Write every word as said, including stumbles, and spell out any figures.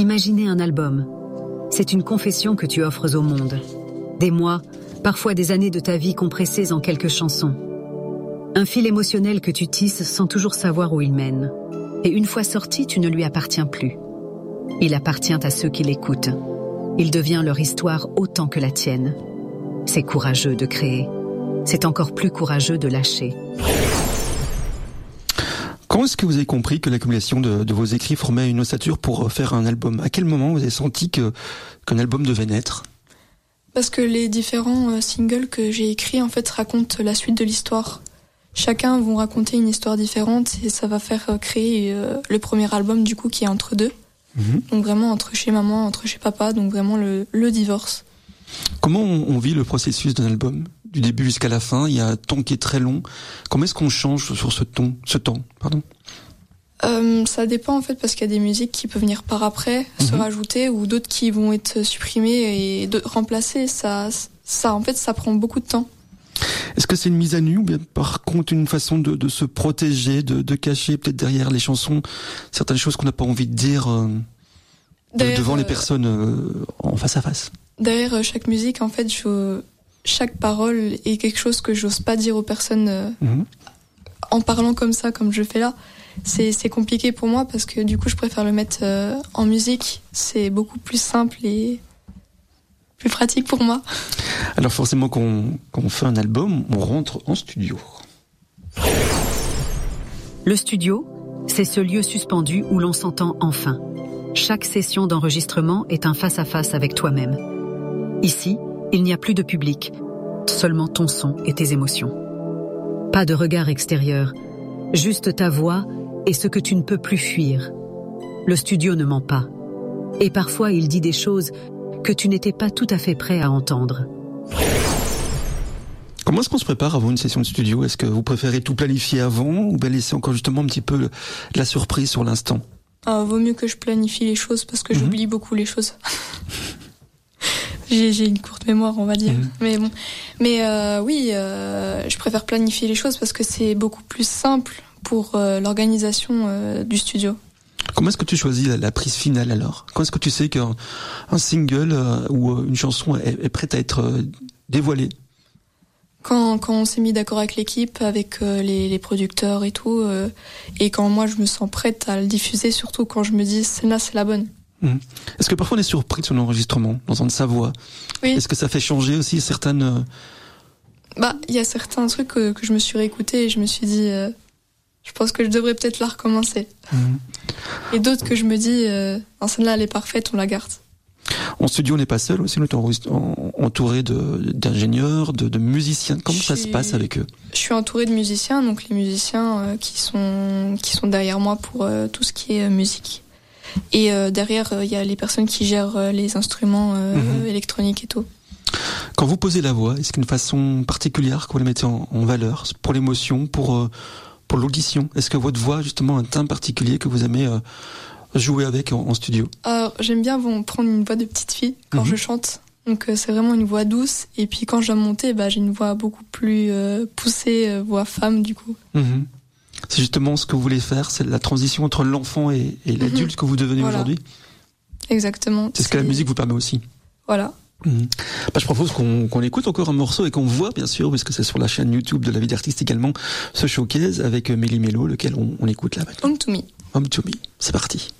Imaginer un album. C'est une confession que tu offres au monde. Des mois, parfois des années de ta vie compressées en quelques chansons. Un fil émotionnel que tu tisses sans toujours savoir où il mène. Et une fois sorti, tu ne lui appartiens plus. Il appartient à ceux qui l'écoutent. Il devient leur histoire autant que la tienne. C'est courageux de créer. C'est encore plus courageux de lâcher. Quand est-ce que vous avez compris que l'accumulation de, de vos écrits formait une ossature pour faire un album ? À quel moment vous avez senti que, qu'un album devait naître ? Parce que les différents singles que j'ai écrits en fait racontent la suite de l'histoire. Chacun vont raconter une histoire différente et ça va faire créer euh, le premier album du coup qui est entre deux. Mmh. Donc vraiment entre chez maman, entre chez papa, donc vraiment le, le divorce. Comment on, on vit le processus d'un album ? Du début jusqu'à la fin, il y a un temps qui est très long. Comment est-ce qu'on change sur ce ton, ce temps, pardon ? Euh, ça dépend en fait parce qu'il y a des musiques qui peuvent venir par après, mmh. se rajouter, ou d'autres qui vont être supprimées et de, remplacées. Ça, ça, en fait, ça prend beaucoup de temps. Est-ce que c'est une mise à nu ou bien par contre une façon de, de se protéger, de, de cacher peut-être derrière les chansons certaines choses qu'on n'a pas envie de dire euh, de, devant euh, les personnes euh, en face à face ? Derrière chaque musique, en fait, je, chaque parole est quelque chose que j'ose pas dire aux personnes euh, mmh. en parlant comme ça, comme je fais là. C'est, c'est compliqué pour moi parce que du coup, je préfère le mettre euh, en musique. C'est beaucoup plus simple et plus pratique pour moi. Alors forcément, quand on, quand on fait un album, on rentre en studio. Le studio, c'est ce lieu suspendu où l'on s'entend enfin. Chaque session d'enregistrement est un face-à-face avec toi-même. Ici, il n'y a plus de public, seulement ton son et tes émotions. Pas de regard extérieur, juste ta voix et ce que tu ne peux plus fuir. Le studio ne ment pas. Et parfois, il dit des choses que tu n'étais pas tout à fait prêt à entendre. Comment est-ce qu'on se prépare avant une session de studio ? Est-ce que vous préférez tout planifier avant ou bien laisser encore justement un petit peu de la surprise sur l'instant ? Ah, vaut mieux que je planifie les choses parce que mmh. j'oublie beaucoup les choses. j'ai, j'ai une courte mémoire, on va dire. Mmh. Mais bon, mais euh, oui, euh, je préfère planifier les choses parce que c'est beaucoup plus simple pour euh, l'organisation euh, du studio. Comment est-ce que tu choisis la, la prise finale alors ? Quand est-ce que tu sais qu'un un single euh, ou une chanson est, est prête à être euh, dévoilée ? Quand, quand on s'est mis d'accord avec l'équipe, avec euh, les, les producteurs et tout, euh, et quand moi je me sens prête à le diffuser, surtout quand je me dis celle-là c'est la bonne. Mmh. Est-ce que parfois on est surpris de son enregistrement, d'entendre sa voix ? Oui. Est-ce que ça fait changer aussi certaines... Euh... Bah, il y a certains trucs que, que je me suis réécouté et je me suis dit... Euh, je pense que je devrais peut-être la recommencer. Mmh. Et d'autres que je me dis, euh, celle-là elle est parfaite, on la garde. En studio, on n'est pas seul aussi, on est entouré de, d'ingénieurs, de, de musiciens. Comment je ça suis, se passe avec eux ? Je suis entouré de musiciens, donc les musiciens euh, qui sont qui sont derrière moi pour euh, tout ce qui est euh, musique. Et euh, derrière, il euh, y a les personnes qui gèrent euh, les instruments euh, mmh. électroniques et tout. Quand vous posez la voix, est-ce qu'il y a une façon particulière que vous la mettez en, en valeur pour l'émotion, pour euh, pour l'audition ? Est-ce que votre voix, justement, a un teint particulier que vous aimez euh, jouer avec en, en studio ? Alors, j'aime bien bon, prendre une voix de petite fille quand mmh. je chante. Donc euh, c'est vraiment une voix douce. Et puis quand je dois monter, bah, j'ai une voix beaucoup plus euh, poussée, euh, voix femme du coup. Mmh. C'est justement ce que vous voulez faire, c'est la transition entre l'enfant et, et l'adulte mmh. que vous devenez voilà. aujourd'hui ? Exactement. C'est ce que la musique vous permet aussi. Voilà. Mmh. Bah, je propose qu'on, qu'on écoute encore un morceau et qu'on voit bien sûr, puisque c'est sur la chaîne YouTube de La Vie d'Artiste également, ce showcase avec Mélie Mélo, lequel on, on écoute là maintenant. Home to Me. Home to Me, c'est parti.